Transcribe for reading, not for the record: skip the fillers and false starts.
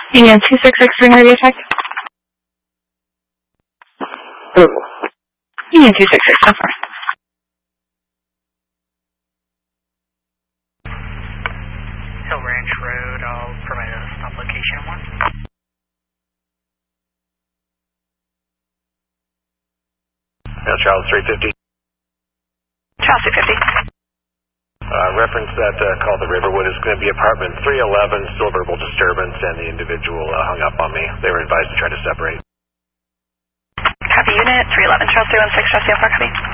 Union 2663, how do you check? Union 266, so far. Hill Ranch Road, I'll provide a stop location 1. Charles 350. Charles 350. Reference that call to Riverwood is going to be apartment 311, still verbal disturbance, and the individual hung up on me. They were advised to try to separate. Copy unit 311, Charles 316, Charles 4, copy.